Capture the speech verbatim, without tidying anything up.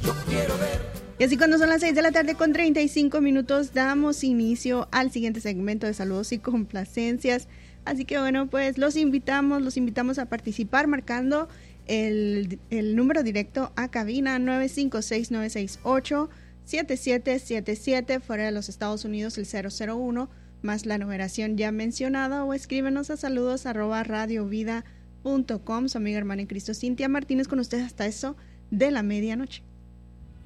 lo quiero ver. Y así cuando son las seis de la tarde con treinta y cinco minutos damos inicio al siguiente segmento de saludos y complacencias. Así que bueno, pues los invitamos, los invitamos a participar marcando el, el número directo a cabina nueve cinco seis, nueve seis ocho, siete siete siete siete, fuera de los Estados Unidos el cero cero uno, más la numeración ya mencionada, o escríbenos a saludos arroba radiovida punto com. Su amiga hermana en Cristo, Cintia Martínez, con ustedes hasta eso de la medianoche.